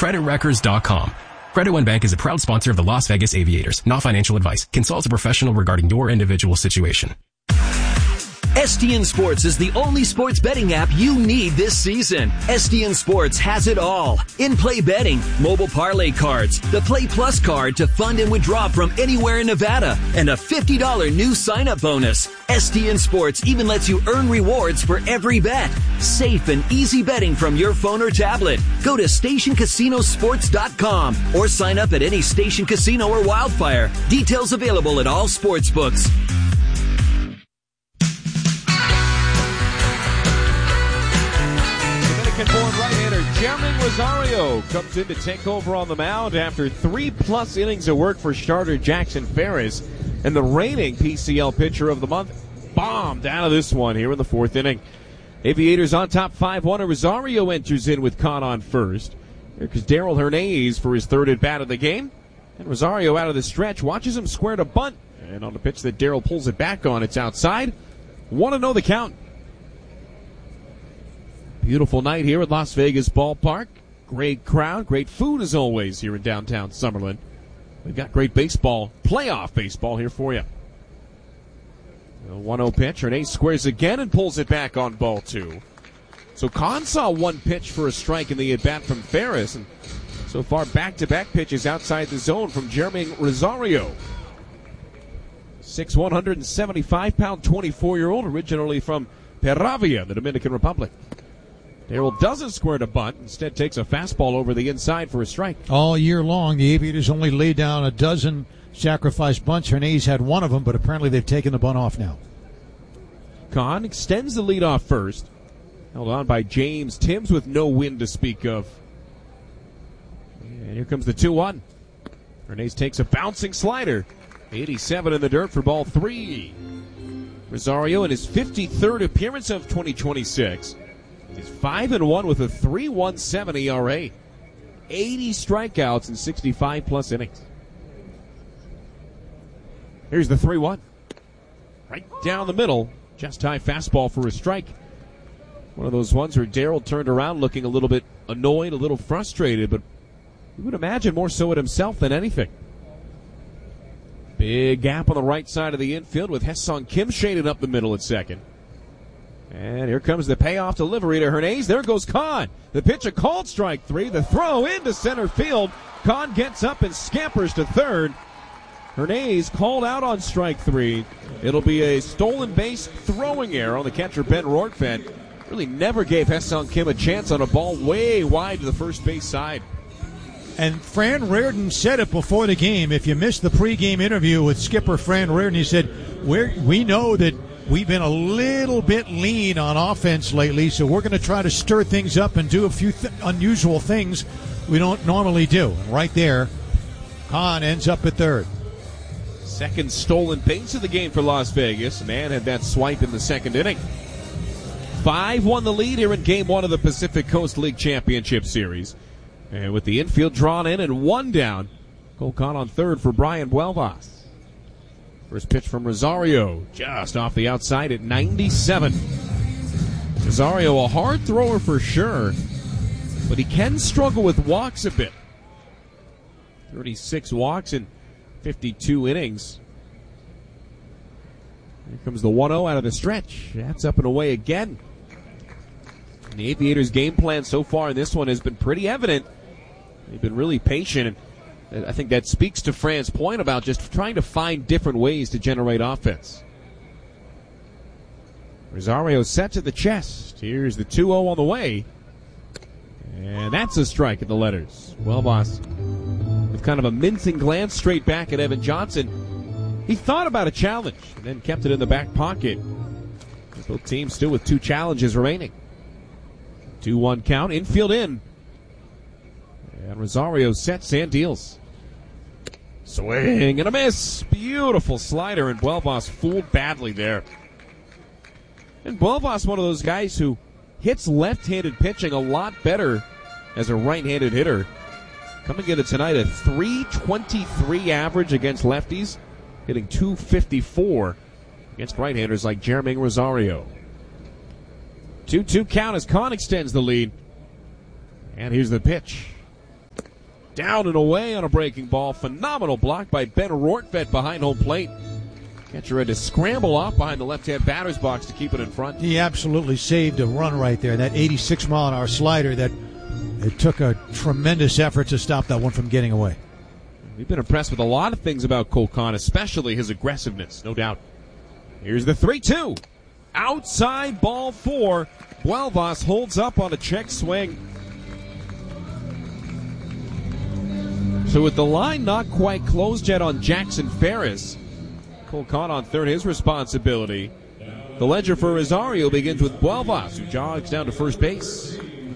CreditRecords.com. Credit One Bank is a proud sponsor of the Las Vegas Aviators. Not financial advice. Consult a professional regarding your individual situation. STN Sports is the only sports betting app you need this season. STN Sports has it all. In-play betting, mobile parlay cards, the Play Plus card to fund and withdraw from anywhere in Nevada, and a $50 new sign-up bonus. STN Sports even lets you earn rewards for every bet. Safe and easy betting from your phone or tablet. Go to StationCasinoSports.com or sign up at any Station Casino or Wildfire. Details available at all sportsbooks. Dominican-born right-hander Jeremy Rosario comes in to take over on the mound after 3+ innings of work for starter Jackson Ferris, and the reigning PCL pitcher of the month bombed out of this one here in the 4th inning. Aviators on top 5-1. Rosario enters in with Con on first. Here comes Darrell Hernandez for his 3rd at-bat of the game. And Rosario out of the stretch watches him square to bunt. And on the pitch that Darrell pulls it back on, it's outside. 1-0 the count. Beautiful night here at Las Vegas Ballpark. Great crowd, great food as always here in downtown Summerlin. We've got great baseball, playoff baseball here for you. 1-0 pitch. Hernandez squares again and pulls it back on ball 2. So Con saw one pitch for a strike in the at-bat from Ferris. And so far, back-to-back pitches outside the zone from Jeremy Rosario. 6'1", 175-pound, 24-year-old, originally from Peravia, the Dominican Republic. Darrell doesn't square to bunt. Instead takes a fastball over the inside for a strike. All year long, the Aviators only laid down a dozen sacrifice bunts. Hernandez had one of them, but apparently they've taken the bunt off now. Con extends the lead off first. Held on by James Timms with no win to speak of. And here comes the 2-1. Hernandez takes a bouncing slider. 87 in the dirt for ball 3. Rosario in his 53rd appearance of 2026. He's 5-1 with a 3.17 ERA. 80 strikeouts in 65+ innings. Here's the 3-1. Right down the middle. Just high fastball for a strike. One of those ones where Darrell turned around looking a little bit annoyed, a little frustrated, but you would imagine more so at himself than anything. Big gap on the right side of the infield with Ha-Seong Kim shaded up the middle at second. And here comes the payoff delivery to Hernandez. There goes Con. The pitch a called strike 3. The throw into center field. Con gets up and scampers to third. Hernandez called out on strike 3. It'll be a stolen base throwing error on the catcher Ben Rortvedt. Really never gave Ha-Seong Kim a chance on a ball way wide to the first base side. And Fran Reardon said it before the game. If you missed the pregame interview with skipper Fran Reardon, he said, we know that we've been a little bit lean on offense lately, so we're going to try to stir things up and do a few unusual things we don't normally do. And right there, Con ends up at third. Second stolen base of the game for Las Vegas. Man had that swipe in the 2nd inning. 5-1 the lead here in Game 1 of the Pacific Coast League Championship Series. And with the infield drawn in and 1 down, Cole Con on third for Brian Buelvas. First pitch from Rosario, just off the outside at 97. Rosario, a hard thrower for sure, but he can struggle with walks a bit. 36 walks in 52 innings. Here comes the 1-0 out of the stretch. That's up and away again. And the Aviators' game plan so far in this one has been pretty evident. They've been really patient, and I think that speaks to Fran's point about just trying to find different ways to generate offense. Rosario set to the chest. Here's the 2-0 on the way. And that's a strike in the letters. Buelvas with kind of a mincing glance straight back at Evan Johnson. He thought about a challenge and then kept it in the back pocket. Both teams still with 2 challenges remaining. 2-1 count, infield in. And Rosario sets and deals. Swing and a miss. Beautiful slider, and Buelvas fooled badly there. And Buelvas, one of those guys who hits left-handed pitching a lot better as a right-handed hitter. Coming into tonight, a .323 average against lefties, hitting .254 against right-handers like Jeremy Rosario. 2-2 count as Con extends the lead. And here's the pitch. Down and away on a breaking ball. Phenomenal block by Ben Rortvedt behind home plate. Catcher had to scramble off behind the left-hand batter's box to keep it in front. He absolutely saved a run right there. That 86-mile-an-hour slider that it took a tremendous effort to stop that one from getting away. We've been impressed with a lot of things about Cole Kahn, especially his aggressiveness, no doubt. Here's the 3-2. Outside ball 4. Buelvas holds up on a check swing. So with the line not quite closed yet on Jackson Ferris, Cole Kahn on third, his responsibility. The ledger for Rosario begins with Buelvas, who jogs down to first base.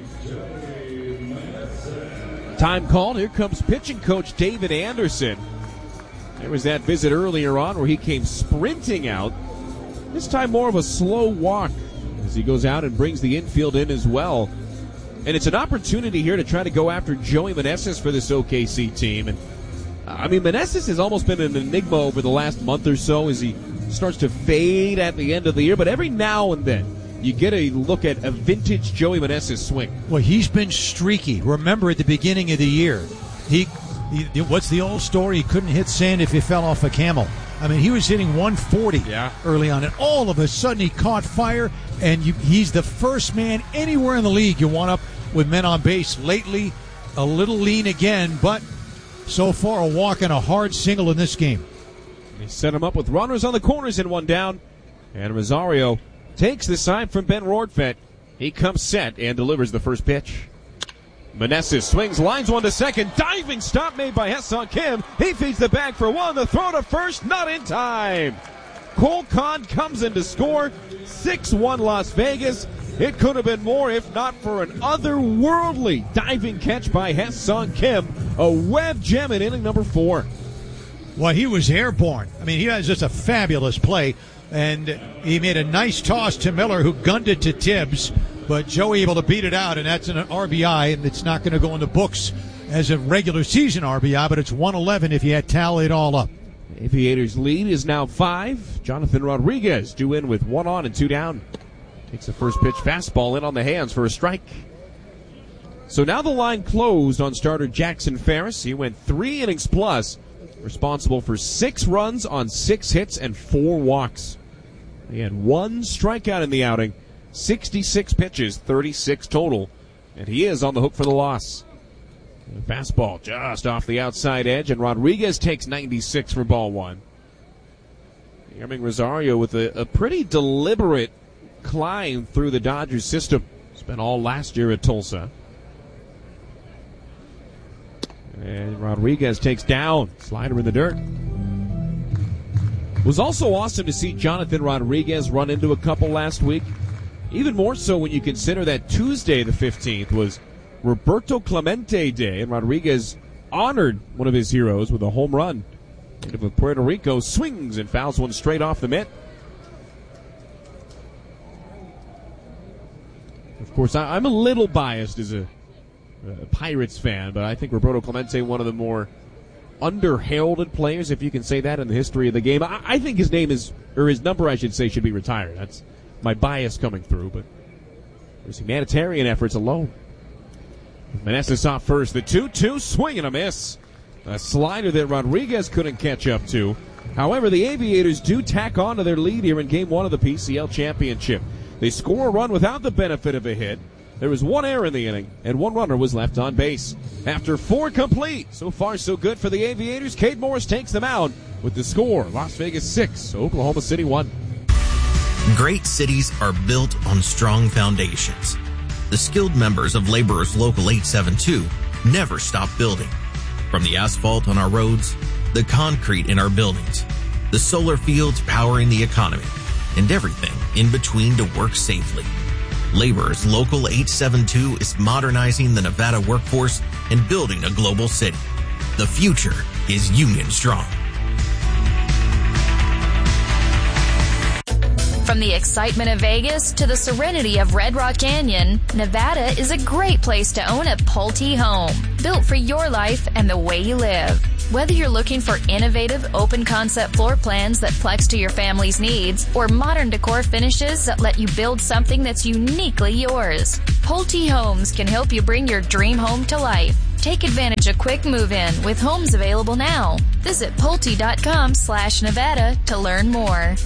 Time called. Here comes pitching coach David Anderson. There was that visit earlier on where he came sprinting out. This time more of a slow walk as he goes out and brings the infield in as well. And it's an opportunity here to try to go after Joey Meneses for this OKC team. And Meneses has almost been an enigma over the last month or so as he starts to fade at the end of the year. But every now and then, you get a look at a vintage Joey Meneses swing. Well, he's been streaky. Remember at the beginning of the year, he what's the old story? He couldn't hit sand if he fell off a camel. He was hitting 140 early on, and all of a sudden he caught fire, and he's the first man anywhere in the league you want up with men on base. Lately, a little lean again, but so far a walk and a hard single in this game. They set him up with runners on the corners and one down, and Rosario takes the sign from Ben Rortvedt. He comes set and delivers the first pitch. Meneses swings, lines one to second. Diving stop made by Ha-Seong Kim. He feeds the bag for one. The throw to first, not in time. Cole Kahn comes in to score. 6-1 Las Vegas. It could have been more if not for an otherworldly diving catch by Ha-Seong Kim. A web gem in inning number 4. Well, he was airborne. He has just a fabulous play. And he made a nice toss to Miller, who gunned it to Tibbs. But Joey able to beat it out, and that's an RBI, and it's not going to go in the books as a regular season RBI, but it's 111 if you had tallied it all up. Aviators' lead is now 5. Jonathan Rodriguez due in with 1 on and 2 down. Takes the first pitch fastball in on the hands for a strike. So now the line closed on starter Jackson Ferris. He went 3 innings plus, responsible for 6 runs on 6 hits and 4 walks. He had 1 strikeout in the outing. 66 pitches, 36 total, and he is on the hook for the loss. The fastball just off the outside edge, and Rodriguez takes 96 for ball 1. Yermín Rosario with a pretty deliberate climb through the Dodgers system. Spent all last year at Tulsa. And Rodriguez takes down. Slider in the dirt. It was also awesome to see Jonathan Rodriguez run into a couple last week. Even more so when you consider that Tuesday the 15th was Roberto Clemente Day, and Rodriguez honored one of his heroes with a home run. Native of Puerto Rico swings and fouls one straight off the mitt. Of course, I'm a little biased as a Pirates fan, but I think Roberto Clemente, one of the more underheralded players, if you can say that, in the history of the game. I think his name is, or his number, I should say, should be retired. That's my bias coming through, but there's humanitarian efforts alone. Meneses off first. The 2-2 swing and a miss. A slider that Rodriguez couldn't catch up to. However, the Aviators do tack on to their lead here in Game 1 of the PCL Championship. They score a run without the benefit of a hit. There was 1 error in the inning, and 1 runner was left on base. After 4 complete, so far so good for the Aviators. Cade Morris takes them out with the score. Las Vegas 6, Oklahoma City 1. Great cities are built on strong foundations. The skilled members of Laborers Local 872 never stop building. From the asphalt on our roads, the concrete in our buildings, the solar fields powering the economy, and everything in between to work safely. Laborers Local 872 is modernizing the Nevada workforce and building a global city. The future is Union Strong. From the excitement of Vegas to the serenity of Red Rock Canyon, Nevada is a great place to own a Pulte home, built for your life and the way you live. Whether you're looking for innovative, open-concept floor plans that flex to your family's needs, or modern decor finishes that let you build something that's uniquely yours, Pulte Homes can help you bring your dream home to life. Take advantage of quick move-in with homes available now. Visit Pulte.com/Nevada to learn more.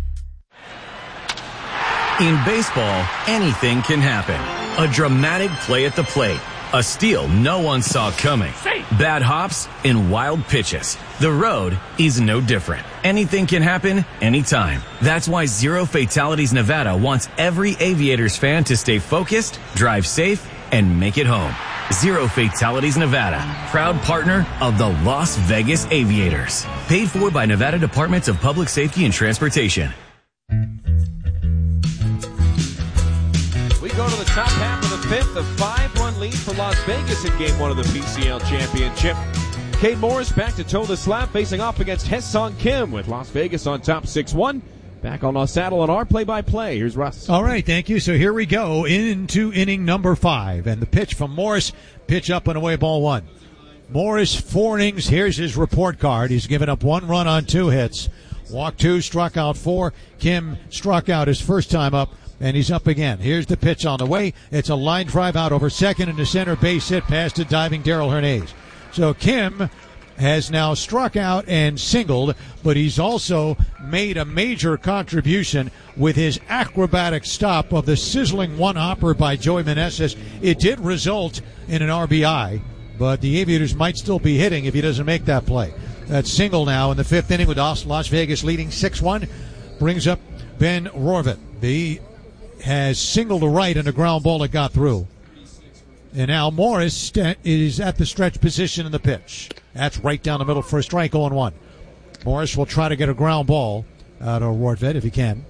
In baseball, anything can happen. A dramatic play at the plate. A steal no one saw coming. Bad hops and wild pitches. The road is no different. Anything can happen anytime. That's why Zero Fatalities Nevada wants every Aviators fan to stay focused, drive safe, and make it home. Zero Fatalities Nevada, proud partner of the Las Vegas Aviators. Paid for by Nevada Departments of Public Safety and Transportation. We go to the top half of the fifth, a 5-1 lead for Las Vegas in Game 1 of the PCL Championship. Cade Morris back to toe the slab, facing off against Haesung Kim with Las Vegas on top 6-1. Back on our saddle on our play-by-play. Here's Russ. All right, thank you. So here we go into inning number 5. And the pitch from Morris, pitch up and away, ball 1. Morris, 4 innings. Here's his report card. He's given up 1 run on 2 hits. Walked 2, struck out 4. Kim struck out his first time up, and he's up again. Here's the pitch on the way. It's a line drive out over second into center, base hit past a diving Darrell Hernandez. So Kim has now struck out and singled, but he's also made a major contribution with his acrobatic stop of the sizzling one-hopper by Joey Meneses. It did result in an RBI, but the Aviators might still be hitting if he doesn't make that play. That single now in the 5th inning with Las Vegas leading 6-1 brings up Ben Rorvet. He has singled to right and a ground ball that got through. And now Morris is at the stretch position in the pitch. That's right down the middle for a strike, 0-1. Morris will try to get a ground ball out of Rortvedt if he can.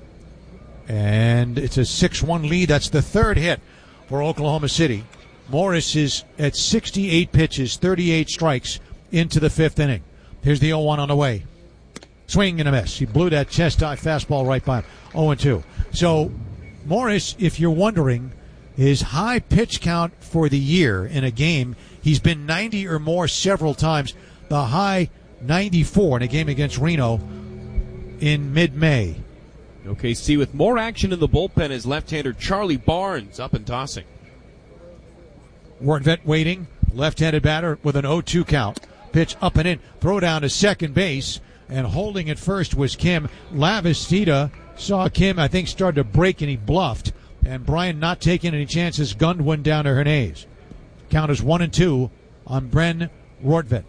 And it's a 6-1 lead. That's the 3rd hit for Oklahoma City. Morris is at 68 pitches, 38 strikes into the 5th inning. Here's the 0-1 on the way. Swing and a miss. He blew that chest-high fastball right by him. 0-2. So Morris, if you're wondering, his high pitch count for the year in a game, he's been 90 or more several times. The high 94 in a game against Reno in mid-May. OKC with more action in the bullpen is left-hander Charlie Barnes up and tossing. Rortvedt waiting. Left-handed batter with an 0-2 count. Pitch up and in. Throw down to second base. And holding at first was Kim. Lavastida saw Kim, I think, start to break, and he bluffed. And Brian, not taking any chances, gunned one down to Hernandez. Count is 1-2 on Bren Rortvedt.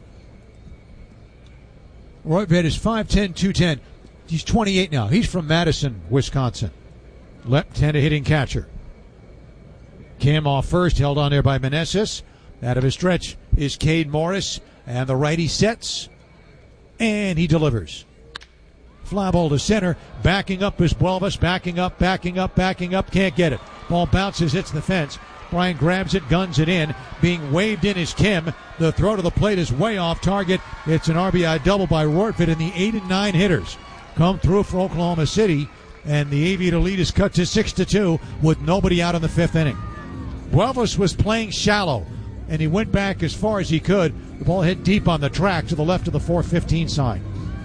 Rortvedt is 5'10", 210. He's 28 now. He's from Madison, Wisconsin. Left-handed hitting catcher. Kim off first, held on there by Meneses. Out of his stretch is Cade Morris. And the righty sets. And he delivers. Fly ball to center. Backing up is Buelvas. Backing up. Can't get it. Ball bounces, hits the fence. Brian grabs it, guns it in. Being waved in is Kim. The throw to the plate is way off target. It's an RBI double by Rortvedt, and the 8 and 9 hitters come through for Oklahoma City. And the Aviator lead is cut to 6-2 with nobody out in the 5th inning. Buelvas was playing shallow, and he went back as far as he could. The ball hit deep on the track to the left of the 415 sign.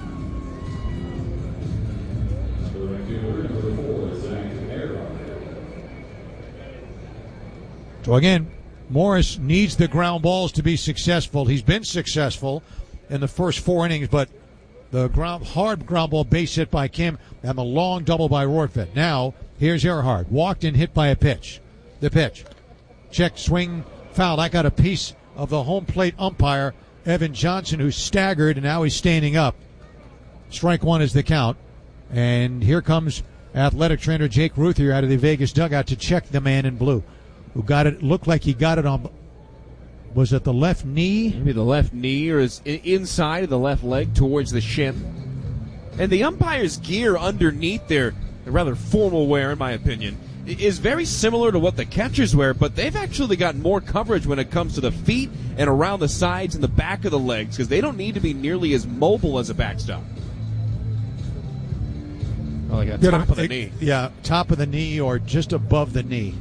So again, Morris needs the ground balls to be successful. He's been successful in the first 4 innings, but the hard ground ball base hit by Kim and the long double by Rortvedt. Now, here's Earhart. Walked and hit by a pitch. The pitch. Check, swing, foul. That got a piece of the home plate umpire, Evan Johnson, who staggered, and now he's standing up. Strike 1 is the count. And here comes athletic trainer Jake Ruthier out of the Vegas dugout to check the man in blue, who got it. Looked like he got it on, was it the left knee? Maybe the left knee, or is inside of the left leg towards the shin. And the umpire's gear underneath their rather formal wear, in my opinion, is very similar to what the catchers wear, but they've actually got more coverage when it comes to the feet and around the sides and the back of the legs, because they don't need to be nearly as mobile as a backstop. Oh, they got top of the knee. Yeah, top of the knee or just above the knee.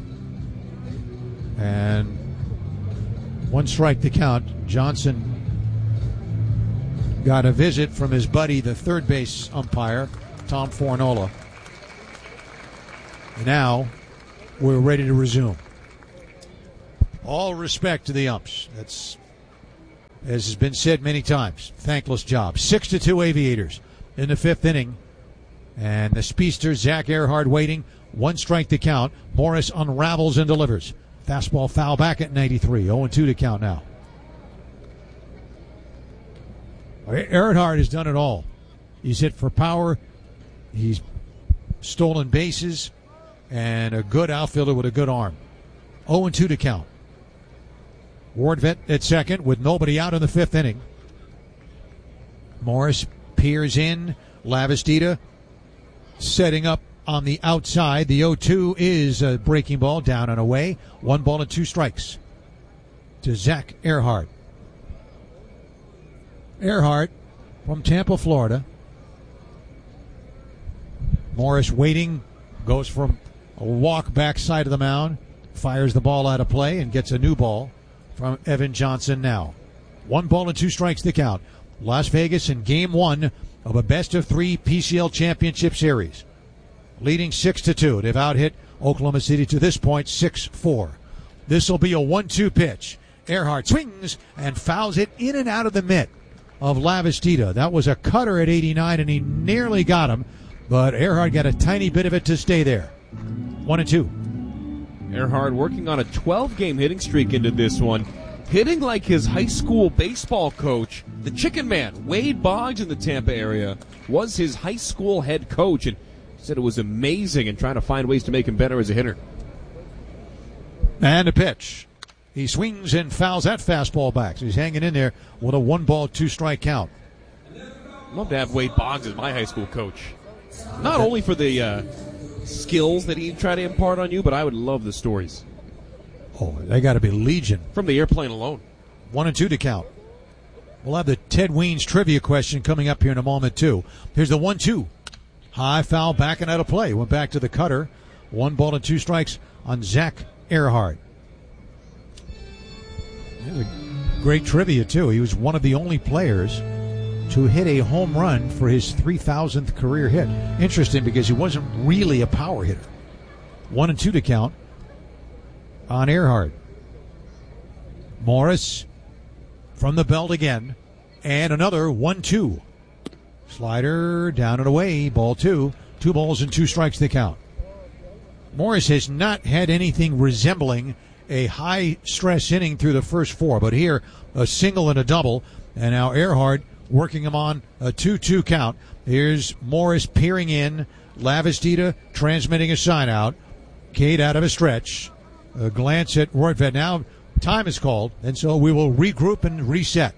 And 1 strike to count. Johnson got a visit from his buddy, the third base umpire, Tom Fornola. Now we're ready to resume. All respect to the umps. That's as has been said many times, thankless job. 6-2 Aviators in the 5th inning. And the speedster, Zach Earhart, waiting. 1 strike to count. Morris unravels and delivers. Fastball foul back at 93. 0-2 to count now. Earhart has done it all. He's hit for power. He's stolen bases. And a good outfielder with a good arm. 0-2 to count. Wardvet at second with nobody out in the 5th inning. Morris peers in. Lavastida setting up on the outside. The 0-2 is a breaking ball down and away. 1 ball and 2 strikes to Zach Earhart. Earhart from Tampa, Florida. Morris waiting, goes from a walk backside of the mound, fires the ball out of play and gets a new ball from Evan Johnson now. 1 ball and 2 strikes to count. Las Vegas in Game 1 of a best-of-3 PCL Championship Series. Leading 6-2. They've out-hit Oklahoma City to this point 6-4. This will be a 1-2 pitch. Earhart swings and fouls it in and out of the mitt of Lavastida. That was a cutter at 89, and he nearly got him, but Earhart got a tiny bit of it to stay there. 1-2. Earhart working on a 12-game hitting streak into this one. Hitting like his high school baseball coach, the Chicken Man, Wade Boggs in the Tampa area, was his high school head coach, and said it was amazing and trying to find ways to make him better as a hitter. And a pitch. He swings and fouls that fastball back. So he's hanging in there with a 1 ball, 2 strike count. I'd love to have Wade Boggs as my high school coach. Not only for the skills that he'd try to impart on you, but I would love the stories. Oh, they got to be legion. From the airplane alone. 1-2 to count. We'll have the Ted Weens trivia question coming up here in a moment, too. Here's the 1-2. High foul back and out of play. Went back to the cutter. 1 ball and 2 strikes on Zach Earhart. Great trivia, too. He was one of the only players to hit a home run for his 3,000th career hit. Interesting because he wasn't really a power hitter. 1-2 to count on Earhart. Morris from the belt again. And another 1-2. Slider down and away. Ball 2. 2 balls and 2 strikes to count. Morris has not had anything resembling a high-stress inning through the first 4. But here, a single and a double. And now Earhart working him on a 2-2 count. Here's Morris peering in. Lavastida transmitting a sign out. Cade out of a stretch. A glance at Rortvedt. Now time is called, and so we will regroup and reset.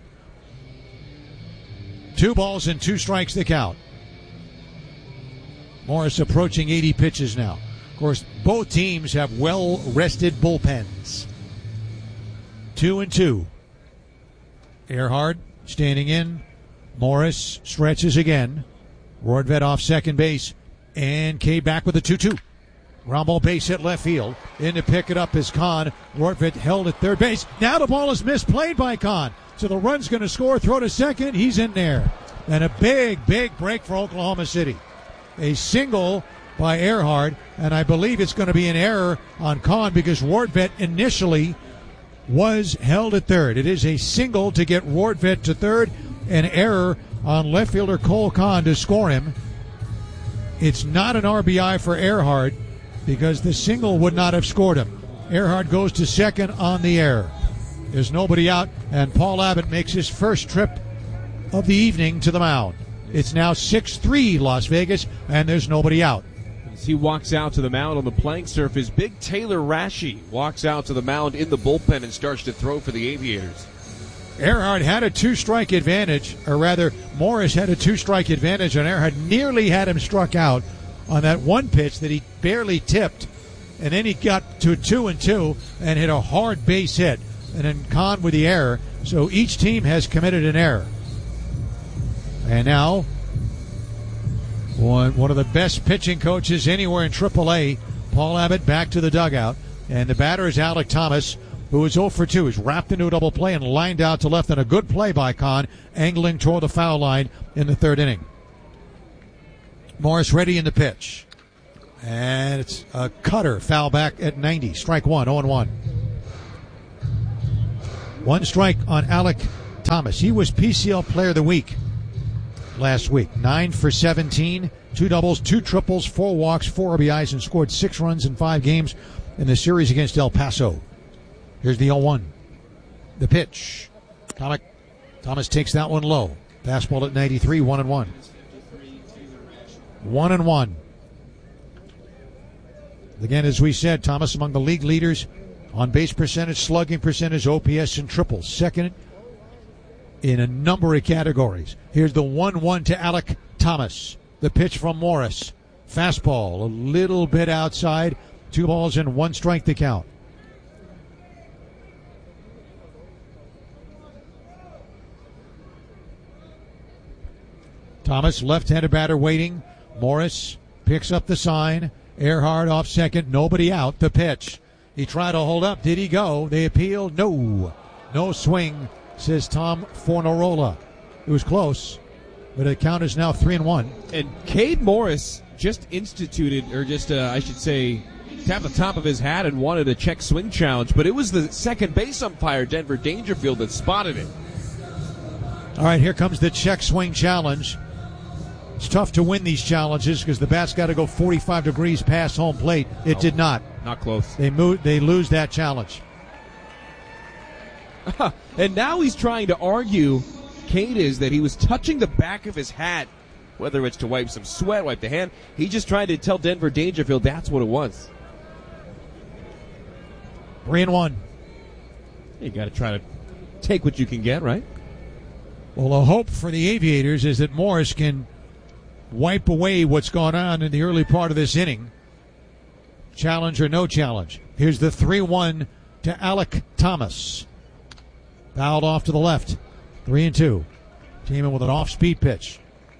2 balls and 2 strikes to count. Morris approaching 80 pitches now. Of course, both teams have well-rested bullpens. 2-2. Earhart standing in. Morris stretches again. Rortvedt off second base. And Cade back with a 2-2. Ground ball base hit left field. In to pick it up is Kahn. Rortvedt held at third base. Now the ball is misplayed by Kahn. So the run's going to score. Throw to second. He's in there. And a big, big break for Oklahoma City. A single by Earhart. And I believe it's going to be an error on Kahn because Rortvedt initially was held at third. It is a single to get Rortvedt to third. An error on left fielder Cole Kahn to score him. It's not an RBI for Earhart because the single would not have scored him. Earhart goes to second on the error. There's nobody out, and Paul Abbott makes his first trip of the evening to the mound. It's now 6-3 Las Vegas, and there's nobody out. As he walks out to the mound on the playing surface, big Taylor Rashi walks out to the mound in the bullpen and starts to throw for the Aviators. Earhart had a 2-strike advantage, or rather, Morris had a 2-strike advantage, and Earhart nearly had him struck out on that one pitch that he barely tipped, and then he got to 2-2 and hit a hard base hit, and then Kahn with the error. So each team has committed an error. And now, one of the best pitching coaches anywhere in AAA, Paul Abbott, back to the dugout, and the batter is Alec Thomas, who is 0 for 2. He's wrapped into a double play and lined out to left, and a good play by Kahn, angling toward the foul line in the third inning. Morris ready in the pitch. And it's a cutter, foul back at 90. Strike 1, 0-1. 1 strike on Alec Thomas. He was PCL Player of the Week last week. 9 for 17, 2 doubles, 2 triples, 4 walks, 4 RBIs, and scored 6 runs in 5 games in the series against El Paso. Here's the 0-1. The pitch. Thomas takes that one low. Fastball at 93, 1-1. 1-1. Again, as we said, Thomas among the league leaders on base percentage, slugging percentage, OPS, and triples. Second in a number of categories. Here's the 1-1 to Alek Thomas. The pitch from Morris. Fastball a little bit outside. 2 balls and 1 strike to count. Thomas, left-handed batter waiting. Morris picks up the sign. Earhart off second. Nobody out. The pitch. He tried to hold up. Did he go? They appealed. No. No swing, says Tom Fornarola. It was close, but the count is now 3-1. And Cade Morris just instituted, or just, I should say, tapped the top of his hat and wanted a check swing challenge, but it was the second base umpire, Denver Dangerfield, that spotted it. All right, here comes the check swing challenge. It's tough to win these challenges because the bat's got to go 45 degrees past home plate. It did not. Not close. They lose that challenge. And now he's trying to argue, Cade is, that he was touching the back of his hat, whether it's to wipe some sweat, wipe the hand. He just tried to tell Denver Dangerfield that's what it was. 3-1. You got to try to take what you can get, right? Well, the hope for the Aviators is that Morris can wipe away what's gone on in the early part of this inning. Challenge or no challenge. Here's the 3-1 to Alek Thomas. Fouled off to the left. 3-2. Came in with an off-speed pitch.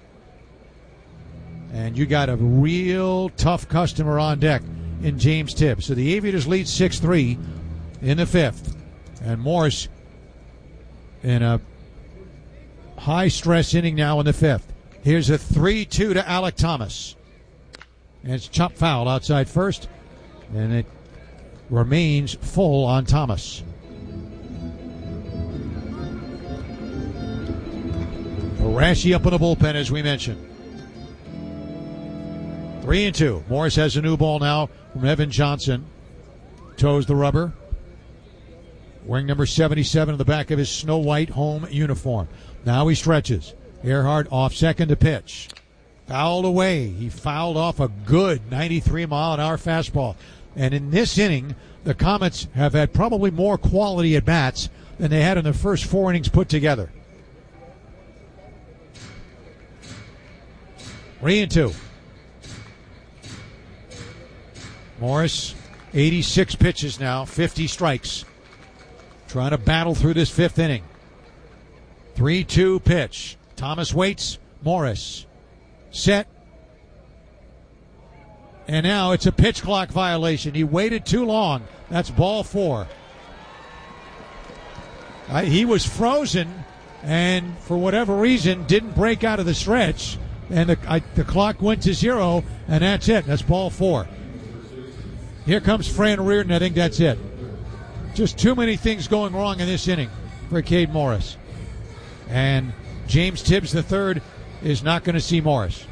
And you got a real tough customer on deck in James Tibbs. So the Aviators lead 6-3 in the 5th. And Morris in a high-stress inning now in the 5th. Here's a 3-2 to Alek Thomas. And it's chopped foul outside first. And it remains full on Thomas. Rashi up in the bullpen, as we mentioned. 3-2. Morris has a new ball now from Evan Johnson. Toes the rubber. Wearing number 77 in the back of his snow white home uniform. Now he stretches. Earhart off second to pitch. Fouled away. He fouled off a good 93-mile-an-hour fastball. And in this inning, the Comets have had probably more quality at bats than they had in the first 4 innings put together. 3-2. Morris, 86 pitches now, 50 strikes. Trying to battle through this 5th inning. 3-2 pitch. Thomas waits. Morris. Set. And now it's a pitch clock violation. He waited too long. That's ball 4. He was frozen and for whatever reason didn't break out of the stretch. And the clock went to 0, and that's it. That's ball 4. Here comes Fran Reardon. I think that's it. Just too many things going wrong in this inning for Cade Morris. And James Tibbs III is not going to see Morris.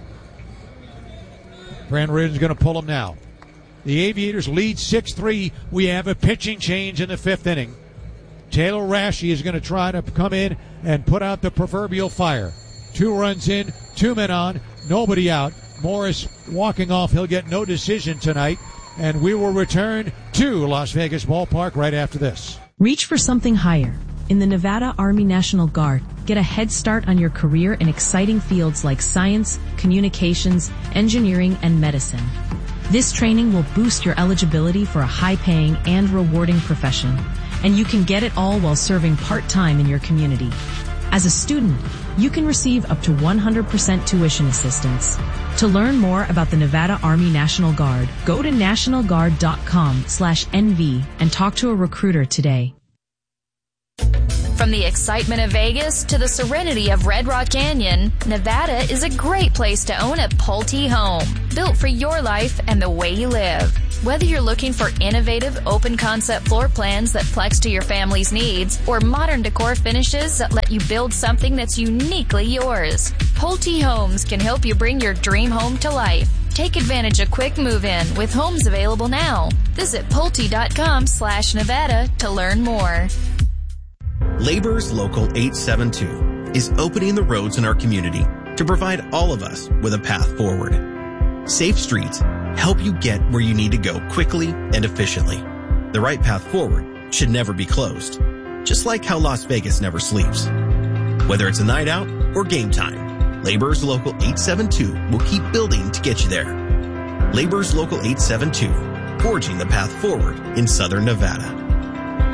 Fran Reardon's going to pull him now. The Aviators lead 6-3. We have a pitching change in the 5th inning. Taylor Rashi is going to try to come in and put out the proverbial fire. 2 runs in, 2 men on, nobody out. Morris walking off. He'll get no decision tonight. And we will return to Las Vegas Ballpark right after this. Reach for something higher. In the Nevada Army National Guard, get a head start on your career in exciting fields like science, communications, engineering, and medicine. This training will boost your eligibility for a high-paying and rewarding profession, and you can get it all while serving part-time in your community. As a student, you can receive up to 100% tuition assistance. To learn more about the Nevada Army National Guard, go to nationalguard.com/NV and talk to a recruiter today. From the excitement of Vegas to the serenity of Red Rock Canyon, Nevada is a great place to own a Pulte home, built for your life and the way you live. Whether you're looking for innovative, open-concept floor plans that flex to your family's needs or modern decor finishes that let you build something that's uniquely yours, Pulte Homes can help you bring your dream home to life. Take advantage of quick move-in with homes available now. Visit Pulte.com/Nevada to learn more. Laborers Local 872 is opening the roads in our community to provide all of us with a path forward. Safe streets help you get where you need to go quickly and efficiently. The right path forward should never be closed, just like how Las Vegas never sleeps. Whether it's a night out or game time, Laborers Local 872 will keep building to get you there. Laborers Local 872, forging the path forward in Southern Nevada.